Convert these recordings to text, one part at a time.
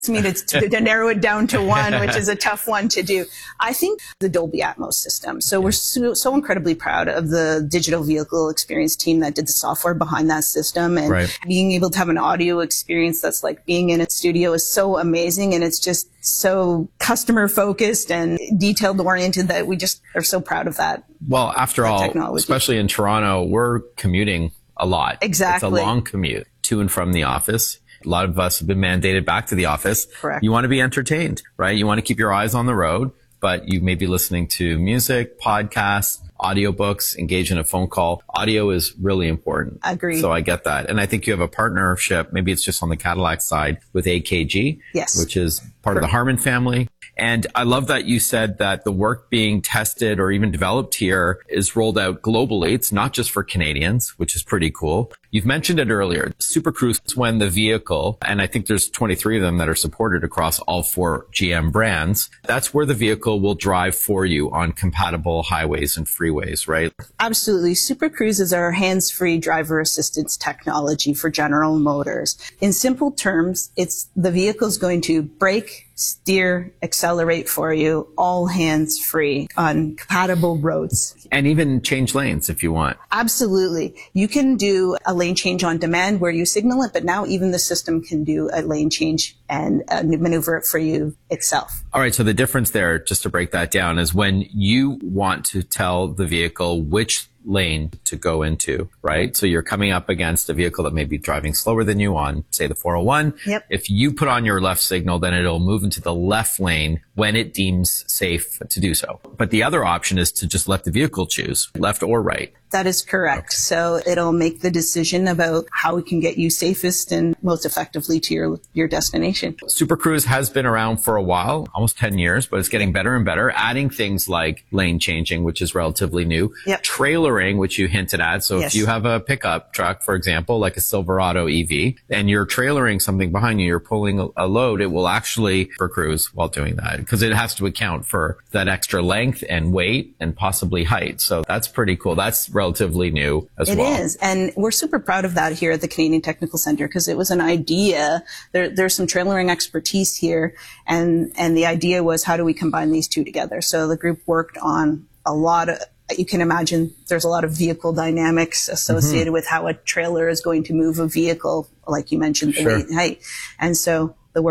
me to narrow it down to one, which is a tough one to do. I think the Dolby Atmos system. So we're so incredibly proud of the digital vehicle experience team that did the software behind that system. And being able to have an audio experience that's like being in a studio is so amazing. And it's just so customer focused and detailed oriented that we just are so proud of that. Well, after all, technology. Especially in Toronto, we're commuting a lot. Exactly. It's a long commute to and from the office. A lot of us have been mandated back to the office. Correct. You want to be entertained, right? You want to keep your eyes on the road, but you may be listening to music, podcasts, audiobooks, engage in a phone call. Audio is really important. Agreed. So I get that. And I think you have a partnership, maybe it's just on the Cadillac side, with AKG, yes, which is part of the Harman family. And I love that you said that the work being tested or even developed here is rolled out globally. It's not just for Canadians, which is pretty cool. You've mentioned it earlier. Super Cruise is when the vehicle, and I think there's 23 of them that are supported across all 4 GM brands. That's where the vehicle will drive for you on compatible highways and freeways, right? Absolutely. Super Cruise is our hands-free driver assistance technology for General Motors. In simple terms, it's the vehicle's going to brake, steer, accelerate for you, all hands-free on compatible roads. And even change lanes if you want. Absolutely. You can do a lane change on demand where you signal it, but now even the system can do a lane change and maneuver it for you itself. All right. So the difference there, just to break that down, is when you want to tell the vehicle which lane to go into, right? So you're coming up against a vehicle that may be driving slower than you on, say, the 401. Yep. If you put on your left signal, then it'll move into the left lane when it deems safe to do so. But the other option is to just let the vehicle choose, left or right. That is correct. Okay. So it'll make the decision about how it can get you safest and most effectively to your destination. Super Cruise has been around for a while, almost 10 years, but it's getting better and better, adding things like lane changing, which is relatively new. Yep. Trailering, which you hinted at. So if you have a pickup truck, for example, like a Silverado EV, and you're trailering something behind you, you're pulling a load, it will actually Super Cruise while doing that because it has to account for that extra length and weight and possibly height. So that's pretty cool. That's relatively new as well. It is. And we're super proud of that here at the Canadian Technical Center because it was an idea. There's some trailering expertise here. And the idea was, how do we combine these two together? So the group worked on a lot of, you can imagine there's a lot of vehicle dynamics associated with how a trailer is going to move a vehicle, like you mentioned, the weight and height. And so a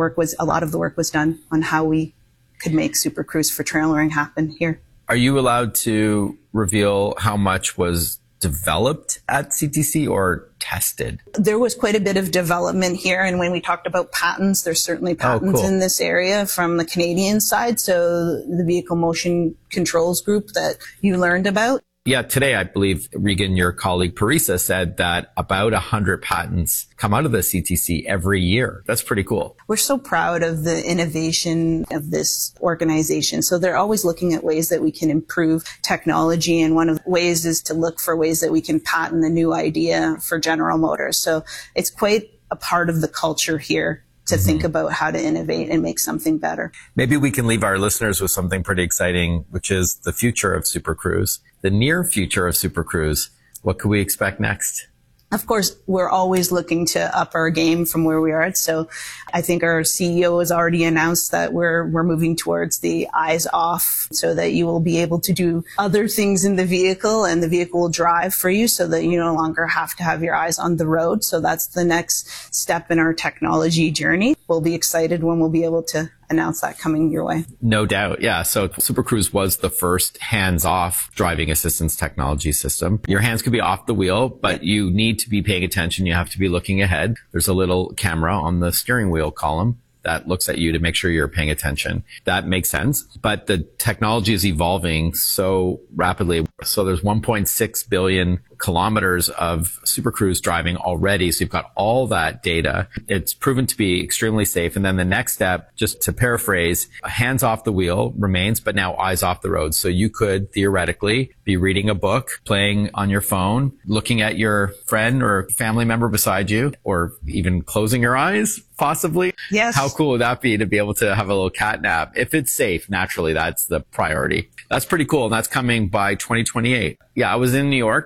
lot of the work was done on how we could make Super Cruise for trailering happen here. Are you allowed to reveal how much was developed at CTC or tested? There was quite a bit of development here. And when we talked about patents, there's certainly patents in this area from the Canadian side. So the Vehicle Motion Controls Group that you learned about. Yeah, today I believe, Regan, your colleague Parisa, said that about 100 patents come out of the CTC every year. That's pretty cool. We're so proud of the innovation of this organization. So they're always looking at ways that we can improve technology. And one of the ways is to look for ways that we can patent a new idea for General Motors. So it's quite a part of the culture here to think about how to innovate and make something better. Maybe we can leave our listeners with something pretty exciting, which is the future of Super Cruise, the near future of Super Cruise. What could we expect next? Of course, we're always looking to up our game from where we are. So I think our CEO has already announced that we're moving towards the eyes off so that you will be able to do other things in the vehicle and the vehicle will drive for you so that you no longer have to have your eyes on the road. So that's the next step in our technology journey. We'll be excited when we'll be able to announce that coming your way. No doubt. Yeah. So Super Cruise was the first hands-off driving assistance technology system. Your hands could be off the wheel, but you need to be paying attention. You have to be looking ahead. There's a little camera on the steering wheel column that looks at you to make sure you're paying attention. That makes sense. But the technology is evolving so rapidly. So there's 1.6 billion kilometers of Super Cruise driving already. So you've got all that data. It's proven to be extremely safe. And then the next step, just to paraphrase, hands off the wheel remains, but now eyes off the road. So you could theoretically be reading a book, playing on your phone, looking at your friend or family member beside you, or even closing your eyes, possibly. Yes. How cool would that be to be able to have a little cat nap? If it's safe, naturally, that's the priority. That's pretty cool. And that's coming by 2028. Yeah, I was in New York for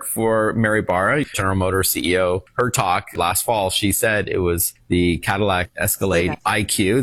for Mary Barra, General Motors CEO. Her talk last fall, she said it was the Cadillac Escalade IQ